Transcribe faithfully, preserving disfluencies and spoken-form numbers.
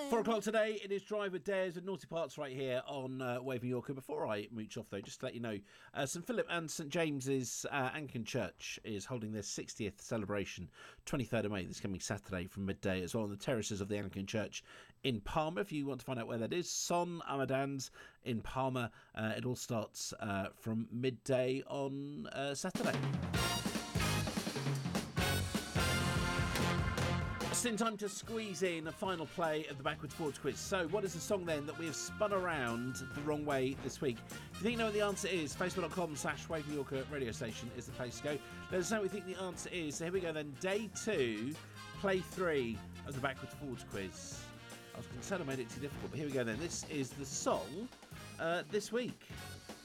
Four o'clock today, it is Drive with Dares and Naughty Parts right here on uh, Waving Yorker. Before I mooch off, though, just to let you know, uh, St Philip and St James's uh, Anglican Church is holding their sixtieth celebration, twenty-third of May, this coming Saturday from midday, as well on the terraces of the Anglican Church in Palmer. If you want to find out where that is, Son Amadans in Palmer. Uh, it all starts uh, from midday on uh, Saturday. It's in time to squeeze in a final play of the Backwards Forwards quiz. So, what is the song then that we have spun around the wrong way this week? If you think you know what the answer is, facebook.com slash Waving Yorker radio station is the place to go. Let us know what you think the answer is. So here we go then. Day two, play three of the Backwards Forwards quiz. I was concerned I made it too difficult, but here we go then. This is the song uh, this week.